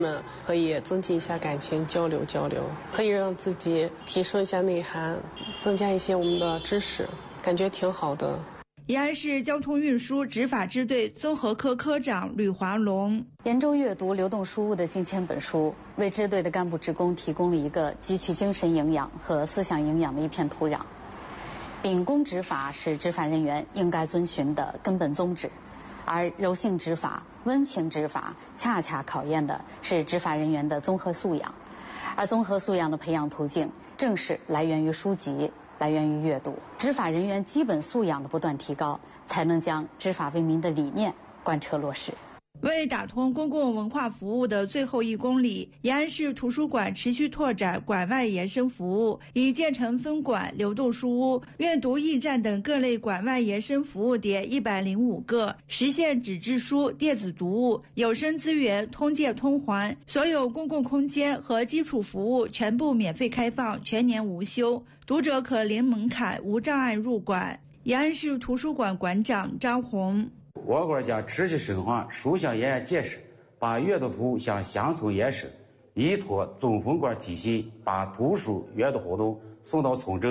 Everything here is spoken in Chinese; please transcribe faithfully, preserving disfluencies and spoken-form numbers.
们可以增进一下感情，交流交流，可以让自己提升一下内涵，增加一些我们的知识，感觉挺好的。 延安市交通运输执法支队综合科科长吕华龙： 研州阅读流动书屋的近千本书，为支队的干部职工提供了一个汲取精神营养和思想营养的一片土壤。秉公执法是执法人员应该遵循的根本宗旨，而柔性执法、温情执法恰恰考验的是执法人员的综合素养，而综合素养的培养途径正是来源于书籍，来源于阅读。执法人员基本素养的不断提高，才能将执法为民的理念贯彻落实。 为打通公共文化服务的最后一公里，延安市图书馆持续拓展馆外延伸服务，已建成分馆、流动书屋、阅读驿站等各类馆外延伸服务点一百零五个，实现纸质书、电子读物、有声资源通借通还，所有公共空间和基础服务全部免费开放，全年无休，读者可零门槛、无障碍入馆。延安市图书馆馆长张红： 我国将持续深化书香延安建设，把阅读服务向乡村延伸，依托中分馆体系，把图书阅读活动送到村镇。